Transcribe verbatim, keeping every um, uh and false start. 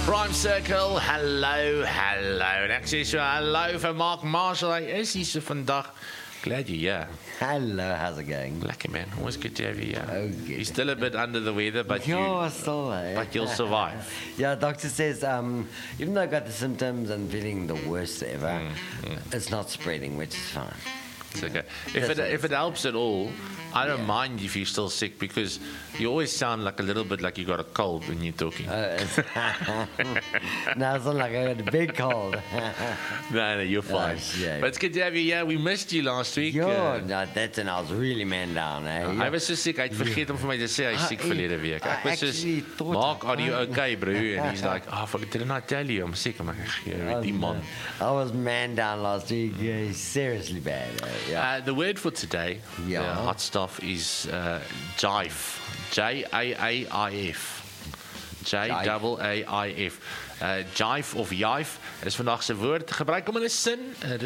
Prime Circle, hallo, hallo. En ek sê so hallo vir Mark Marshall. Hy is hier so vandag. Glad you're here. Hello, how's it going? Lekker man, always good to have you here. Oh, good. You're still a bit under the weather, but Yeah, you, still, eh? but you'll survive. Yeah, doctor says um, even though I got the symptoms and feeling the worst ever, it's not spreading, which is fine. It's okay. If it if it helps at all, I don't Yeah. mind if you're still sick because you always sound like a little bit like you got a cold when you're talking. Uh, it's no, it's not like I got a big cold. no, no, you're fine. yeah. But it's good to have you here. We missed you last week. Yeah, Uh, no, that's and I was really man down. Eh? Hy was so siek, hy het vergeet om vir my te sê hy's Ah, siek eh, verlede week. Ek I was soos, actually thought- Mark, are you okay, bro? And he's like, oh, fuck, did I not tell you? I'm sick. I'm like, yeah, die man. I was man down last week. Yeah, seriously bad. Eh? Yeah. Uh, the word for today, Yeah. the hot stuff, is uh, jive. J A A I F. J A A I F. Uh, jive of jive is vandag se woord gebruik om in 'n sin. Uh,